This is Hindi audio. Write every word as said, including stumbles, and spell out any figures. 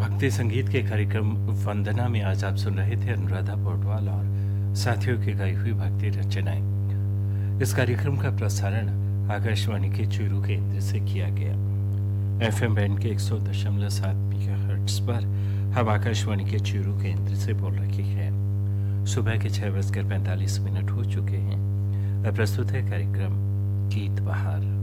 भक्ति संगीत के कार्यक्रम वंदना में आज आप सुन रहे थे अनुराधा पौडवाल और साथियों की गाई हुई भक्ति रचनाएं। इस कार्यक्रम का प्रसारण आकाशवाणी के चूरू केंद्र से किया गया। एफएम बैंड के एक सौ दशमलव सात मेगाहर्ट्ज पर हम आकाशवाणी के चूरू केंद्र से बोल रहे हैं। सुबह के छह बजकर पैंतालीस मिनट हो चुके हैं। अब प्रस्तुत है कार्यक्रम गीत बहार।